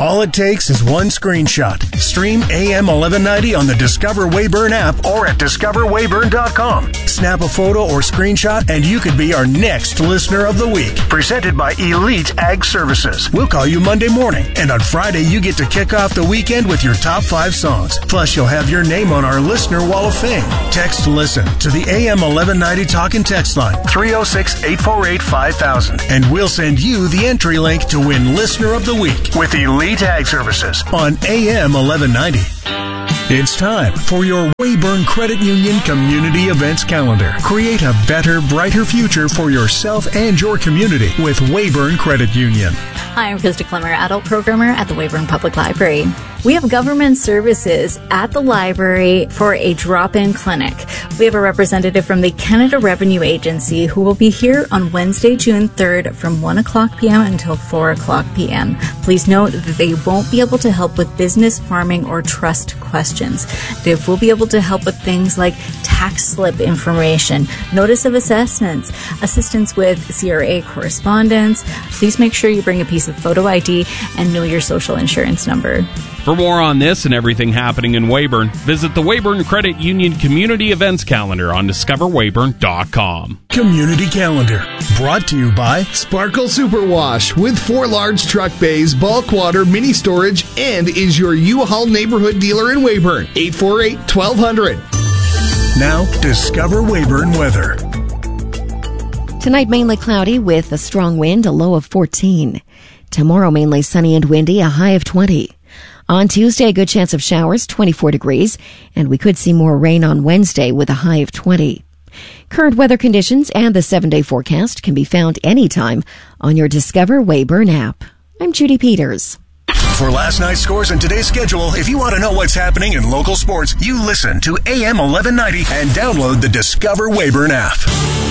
All it takes is one screenshot. Stream AM 1190 on the Discover Weyburn app or at discoverweyburn.com. Snap a photo or screenshot and you could be our next Listener of the Week. Presented by Elite Ag Services. We'll call you Monday morning, and on Friday you get to kick off the weekend with your top 5 songs. Plus, you'll have your name on our Listener Wall of Fame. Text LISTEN to the AM 1190 talk and text line 306-848-5000, and we'll send you the entry link to win Listener of the Week with Elite Ag Services on AM 1190. It's time for your Weyburn Credit Union Community Events Calendar. Create a better, brighter future for yourself and your community with Weyburn Credit Union. Hi, I'm Krista Clemmer, Adult Programmer at the Weyburn Public Library. We have government services at the library for a drop-in clinic. We have a representative from the Canada Revenue Agency who will be here on Wednesday, June 3rd from 1 o'clock p.m. until 4 o'clock p.m. Please note that they won't be able to help with business, farming, or trust questions. They will be able to help with things like tax slip information, notice of assessments, assistance with CRA correspondence. Please make sure you bring a piece of photo ID and know your social insurance number. For more on this and everything happening in Weyburn, visit the Weyburn Credit Union Community Events Calendar on discoverweyburn.com. Community Calendar, brought to you by Sparkle Superwash with 4 large truck bays, bulk water, mini storage, and is your U-Haul neighborhood dealer in Weyburn. 848-1200. Now, Discover Weyburn weather. Tonight, mainly cloudy with a strong wind, a low of 14. Tomorrow, mainly sunny and windy, a high of 20. On Tuesday, a good chance of showers, 24 degrees, and we could see more rain on Wednesday with a high of 20. Current weather conditions and the 7-day forecast can be found anytime on your Discover Weyburn app. I'm Judy Peters. For last night's scores and today's schedule, if you want to know what's happening in local sports, you listen to AM 1190 and download the Discover Weyburn app.